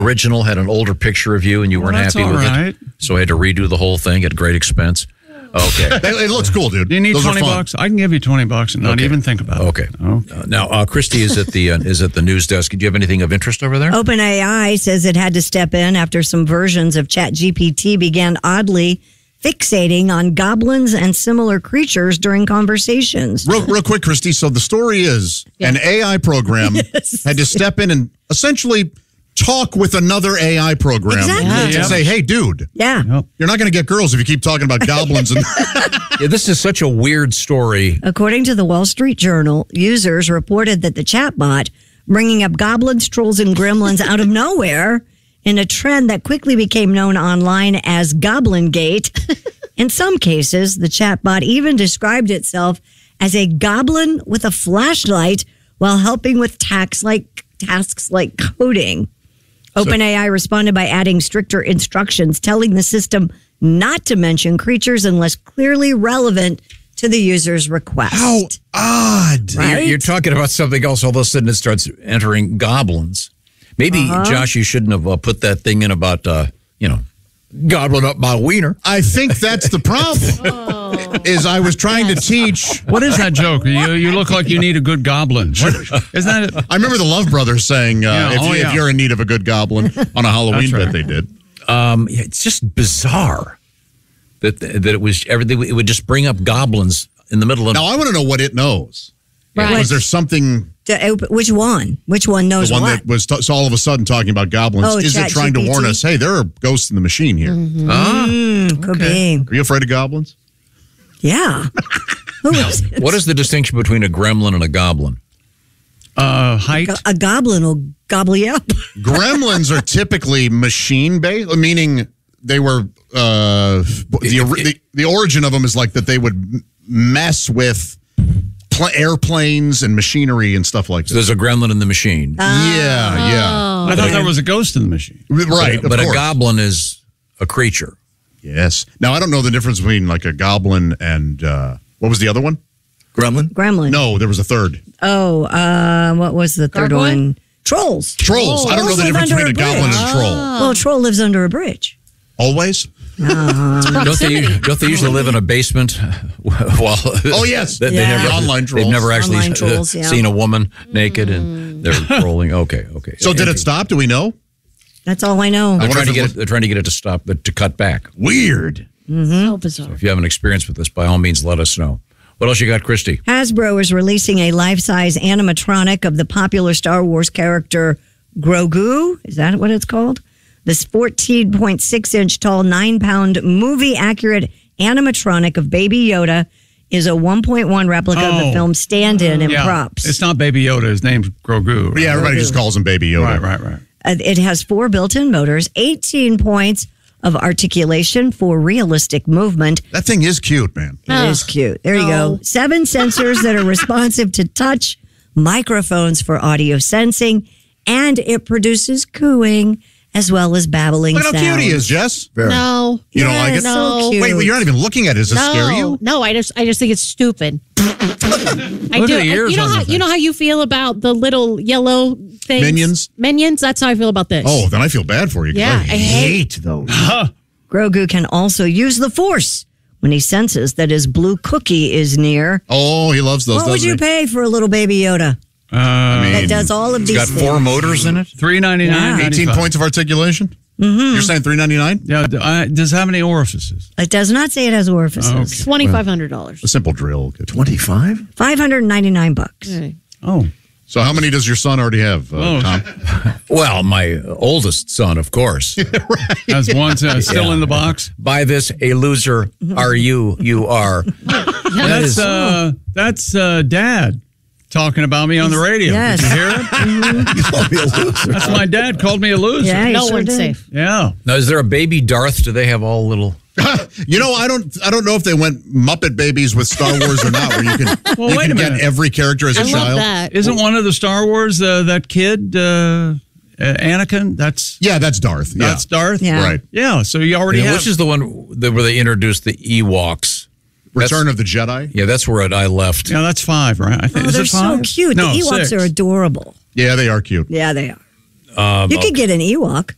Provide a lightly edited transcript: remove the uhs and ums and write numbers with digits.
original had an older picture of you and you weren't happy with it. So I had to redo the whole thing at great expense. Okay. It looks cool, dude. Do you need $20? I can give you $20 and not even think about it. Okay. Now, Christy is at the news desk. Do you have anything of interest over there? OpenAI says it had to step in after some versions of ChatGPT began oddly fixating on goblins and similar creatures during conversations. Real quick, Christy. So the story is an AI program had to step in and essentially talk with another AI program and say, hey, dude, you're not going to get girls if you keep talking about goblins. And this is such a weird story. According to the Wall Street Journal, users reported that the chatbot bringing up goblins, trolls, and gremlins out of nowhere in a trend that quickly became known online as Goblin Gate. In some cases, the chatbot even described itself as a goblin with a flashlight while helping with tasks like coding. OpenAI responded by adding stricter instructions, telling the system not to mention creatures unless clearly relevant to the user's request. How odd. Right? You're talking about something else. All of a sudden it starts entering goblins. Maybe, Josh, you shouldn't have put that thing in about, gobbling up my wiener. I think that's the problem. Is I was trying to teach. What is that joke? You look like you need a good goblin. Isn't that it? I remember the Love Brothers saying, if you're in need of a good goblin on a Halloween bet they did. It's just bizarre that it was everything. It would just bring up goblins in the middle of. Now I want to know what it knows. Right. Was there something? Which one? Which one knows the one what? that was so all of a sudden talking about goblins. Is it trying to warn us? Hey, there are ghosts in the machine here. Could be. Are you afraid of goblins? Yeah. What is the distinction between a gremlin and a goblin? Height. A goblin will gobble you up. Gremlins are typically machine-based, meaning they were the origin of them is like that they would mess with airplanes and machinery and stuff like that. So there's a gremlin in the machine. Yeah. I thought there was a ghost in the machine. Right, but a goblin is a creature. Yes. Now, I don't know the difference between like a goblin and what was the other one? Gremlin. No, there was a third. Oh, what was the third one? Trolls. I don't know the difference between a goblin and a troll. Well, a troll lives under a bridge. Always? Don't they usually live in a basement? Oh, yes. They never, online trolls. They've never actually trolls, seen a woman naked and they're trolling. Okay. So did it stop? Do we know? That's all I know. They're trying to get it to stop, but to cut back. Weird. So bizarre. So if you have an experience with this, by all means, let us know. What else you got, Christy? Hasbro is releasing a life-size animatronic of the popular Star Wars character Grogu. Is that what it's called? This 14.6-inch tall, 9-pound, movie-accurate animatronic of Baby Yoda is a 1.1 replica of the film stand-in and props. It's not Baby Yoda. His name's Grogu. Right? Yeah, everybody just calls him Baby Yoda. Right. It has 4 built-in motors, 18 points of articulation for realistic movement. That thing is cute, man. It is cute. There you go. 7 sensors that are responsive to touch, microphones for audio sensing, and it produces cooing as well as babbling Look sounds. how cute he is, Jess. No. You don't like it? So cute. Wait, you're not even looking at it. Does it scare you? No, I just think it's stupid. I do. You know how you feel about the little yellow things? Minions? That's how I feel about this. Oh, then I feel bad for you. Yeah, I hate those. Grogu can also use the Force when he senses that his blue cookie is near. Oh, he loves those. What would you pay for a little Baby Yoda? That does all of these It's got 4 motors in it? $3.99. 18 points of articulation? Mm-hmm. You're saying $3.99? Yeah. Does it have any orifices? It does not say it has orifices. Okay. $2,500. A simple drill. 25? $599. Okay. Oh. So how many does your son already have, Tom? Well, my oldest son, of course. Has one still in the box? Buy this, a loser are you. You are. That's Dad talking about me on the radio. Yes. Did you hear it? That's my dad called me a loser. Yeah, No one's safe. Yeah. Now, is there a baby Darth? Do they have all little... I don't know if they went Muppet Babies with Star Wars or not, where you can get every character as a I love child. that. Isn't one of the Star Wars that kid, Anakin? That's Darth. Yeah. That's Darth? Yeah. Right. Yeah, so you already have... Which is the one where they introduced the Ewoks? Return of the Jedi? Yeah, that's where I left. Yeah, that's 5, right? I think. They're Is it 5? so cute. No, the Ewoks 6. are adorable. Yeah, they are cute. Yeah, they are. You could get an Ewok.